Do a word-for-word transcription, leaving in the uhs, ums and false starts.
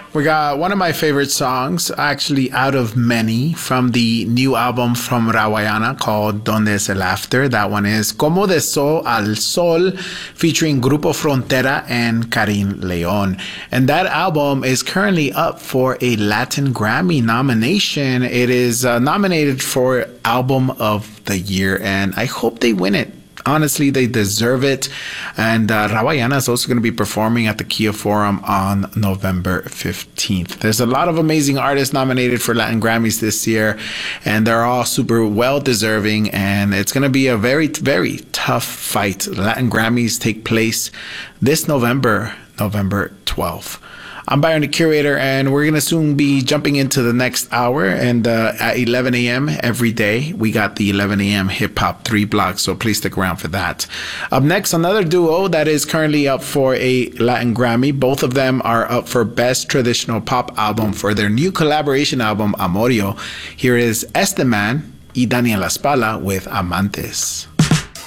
We got one of my favorite songs, actually out of many, from the new album from Rawayana called Donde es el After. That one is Como de Sol al Sol, featuring Grupo Frontera and Karin Leon. And that album is currently up for a Latin Grammy nomination. It is uh, nominated for Album of the Year, and I hope they win it. Honestly, they deserve it. And uh, Rawayana is also going to be performing at the Kia Forum on November fifteenth. There's a lot of amazing artists nominated for Latin Grammys this year, and they're all super well deserving. And it's going to be a very, very tough fight. Latin Grammys take place this November, November twelfth. I'm Byron, the Curator, and we're going to soon be jumping into the next hour. And uh, at eleven a.m. every day, we got the eleven a.m. Hip Hop three blocks, so please stick around for that. Up next, another duo that is currently up for a Latin Grammy. Both of them are up for Best Traditional Pop Album for their new collaboration album, Amorio. Here is Este Man y Daniela Spala with Amantes.